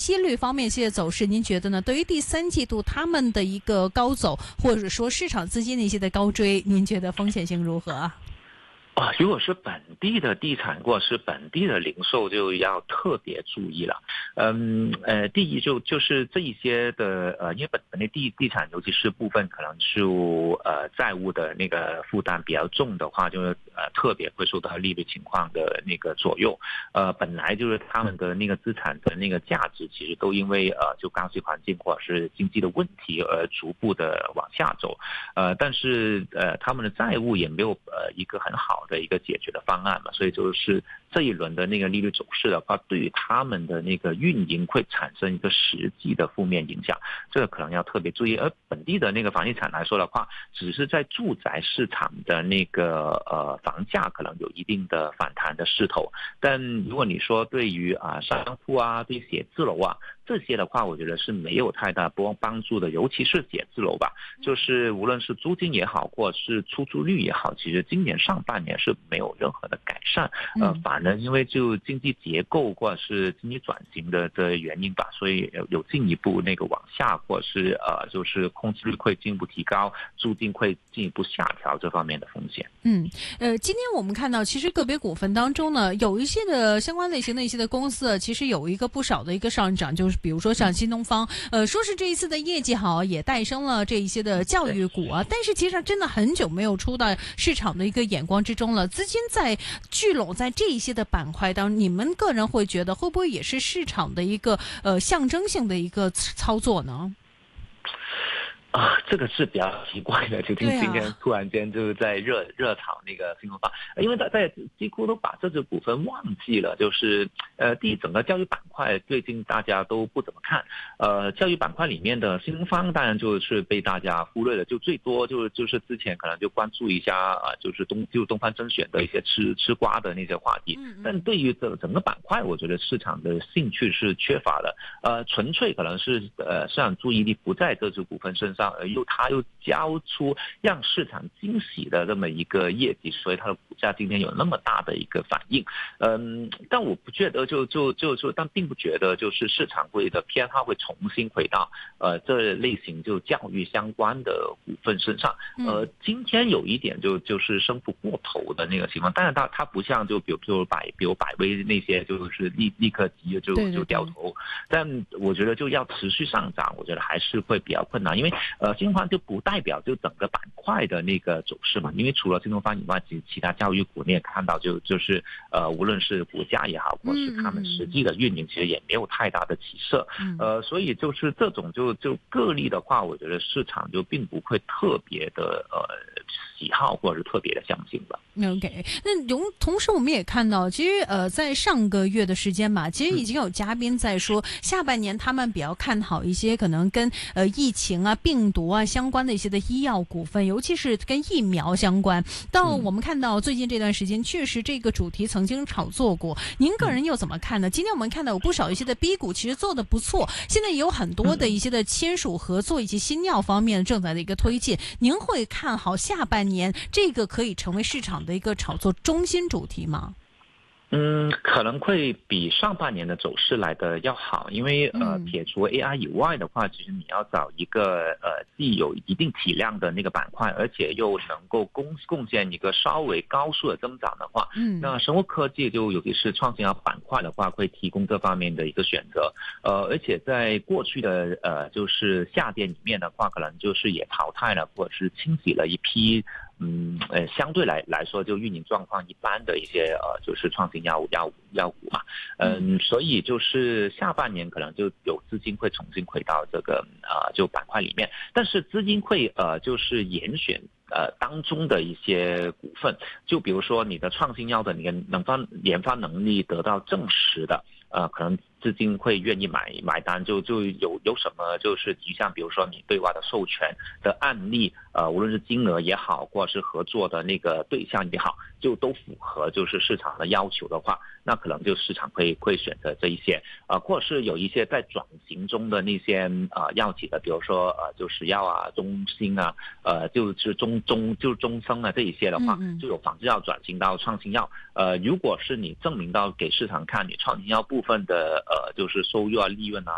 息率方面一些走势，您觉得呢？对于第三季度他们的一个高走，或者说市场资金的一些的高追，您觉得风险性如何啊？ 如果是本地的地产或者是本地的零售，就要特别注意了。第一就是这一些的因为本地地产，尤其是部分可能是债务的那个负担比较重的话，就是特别会受到利率情况的那个左右。本来就是他们的那个资产的那个价值，其实都因为就刚性环境或者是经济的问题而逐步的往下走。但是他们的债务也没有一个很好的一个解决的方案嘛，所以就是这一轮的那个利率走势的话，对于他们的那个运营会产生一个实际的负面影响，这个可能要特别注意。而本地的那个房地产来说的话，只是在住宅市场的那个房价可能有一定的反弹的势头，但如果你说对于商铺啊、对写字楼啊这些的话，我觉得是没有太大帮助的，尤其是写字楼吧，就是无论是租金也好，或者是出租率也好，其实今年上半年是没有任何的改善。反而因为就经济结构或者是经济转型的原因吧，所以有进一步那个往下，或者是就是空置率会进一步提高，租金会进一步下调这方面的风险。 今天我们看到，其实个别股份当中呢，有一些的相关类型的一些的公司，其实有一个不少的一个上涨，就是比如说像新东方，说是这一次的业绩好，也带升了这一些的教育股啊，但是其实真的很久没有出到市场的一个眼光之中了，资金在聚拢在这一些的板块当中，你们个人会觉得会不会也是市场的一个象征性的一个操作呢？ 这个是比较奇怪的，就今天突然间就是在热炒那个新东方，因为大家几乎都把这只股份忘记了。就是第一，整个教育板块最近大家都不怎么看，教育板块里面的新东方当然就是被大家忽略了，就最多就是之前可能就关注一下就是东方甄选的一些吃瓜的那些话题，但对于整个板块，我觉得市场的兴趣是缺乏的，纯粹可能是市场注意力不在这只股份身上。他又交出让市场惊喜的这么一个业绩，所以它的股价今天有那么大的一个反应。但我不觉得但并不觉得就是市场会的偏好会重新回到这类型就教育相关的股份身上。今天有一点就是升幅过头的那个情况，当然它不像就比如百威那些就是立刻急就掉头，但我觉得就要持续上涨，我觉得还是会比较困难，因为新东方就不代表就整个板块的那个走势嘛，因为除了新东方以外，其他教育股你也看到就是无论是股价也好，或是他们实际的运营，其实也没有太大的起色。所以就是这种就个例的话，我觉得市场就并不会特别的喜好或者是特别的相信吧。 OK， 那同时我们也看到，其实在上个月的时间吧，其实已经有嘉宾在说，下半年他们比较看好一些可能跟疫情啊、病毒啊相关的一些的医药股份，尤其是跟疫苗相关。到我们看到最近这段时间，确实这个主题曾经炒作过。您个人又怎么看呢？今天我们看到有不少一些的 B 股其实做得不错，现在也有很多的一些的签署合作以及新药方面正在的一个推进。您会看好下半年这个可以成为市场的一个炒作中心主题吗？ 可能会比上半年的走势来的要好，因为撇除 AI 以外的话，其实你要找一个既有一定体量的那个板块，而且又能够贡献一个稍微高速的增长的话，那生物科技就尤其是创新药板块的话，会提供这方面的一个选择。而且在过去的就是下跌里面的话，可能就是也淘汰了或者是清洗了一批相对来说就运营状况一般的一些就是创新药股嘛，所以就是下半年可能就有资金会重新回到这个就板块里面，但是资金会就是严选当中的一些股份，就比如说你的创新药的你的研发能力得到证实的，可能资金会愿意买单，就有什么就是迹象，比如说你对外的授权的案例，无论是金额也好，或者是合作的那个对象也好，就都符合就是市场的要求的话，那可能就市场会选择这一些，或者是有一些在转型中的那些药企的，比如说就石药啊、中兴啊，就是中生啊这一些的话，就有仿制药转型到创新药。如果是你证明到给市场看，你创新药部分的就是收入啊、利润啊